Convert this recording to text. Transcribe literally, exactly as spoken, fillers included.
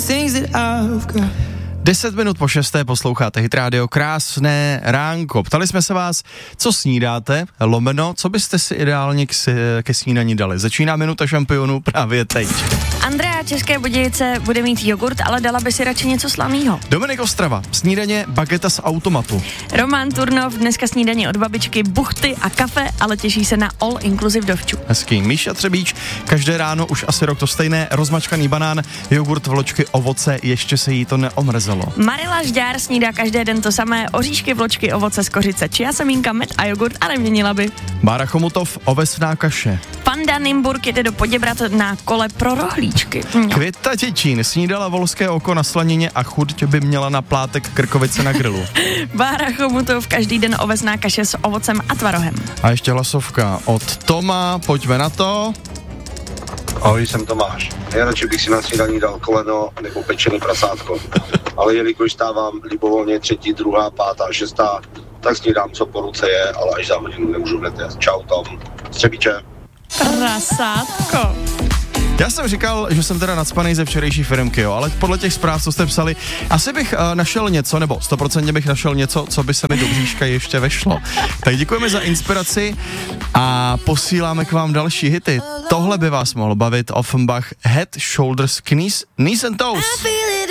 Deset minut po šesté posloucháte Hit Radio, krásné ránko. Ptali jsme se vás, co snídáte, lomeno, co byste si ideálně k, ke snídani dali. Začíná minuta šampionů právě teď. Andrea České Budějice bude mít jogurt, ale dala by si radši něco slavného. Dominik Ostrava, snídaně bageta z automatu. Roman Turnov, dneska snídaně od babičky, buchty a kafe, ale těší se na all inclusive dovču. Hezký. Míša Třebíč, každé ráno už asi rok to stejné, rozmačkaný banán, jogurt, vločky, ovoce, ještě se jí to neomrzelo. Marila Žďár snídá každý den to samé, oříšky, vločky, ovoce z kořice, čia semínka, med a jogurt a neměnila by. Bára Chomutov, ovesná kaše. Panda Nymburk jde do Poděbrat na kole pro rohlíčky. No. Květa Děčín snídala volské oko na slanině a chuť by měla na plátek krkovice na grilu. Bára Chomutov, každý den ovesná kaše s ovocem a tvarohem. A ještě hlasovka od Toma, pojďme na to. Ahoj, jsem Tomáš. Nejradši bych si na snídaní dal koleno nebo pečený prasátko. Ale jelikož stávám libovolně třetí, druhá, pátá, šestá, tak snídám, co po ruce je, ale až za hodinu nemůžu hned jet. Čau Tom, Střebíče. Prasátko. Já jsem říkal, že jsem teda nacpanej ze včerejší firmky, jo, ale podle těch zpráv, co jste psali, asi bych uh, našel něco, nebo stoprocentně bych našel něco, co by se mi do bříška ještě vešlo. Tak děkujeme za inspiraci a posíláme k vám další hity. Tohle by vás mohlo bavit. Offenbach, Head, Shoulders, Knees, Knees and Toes.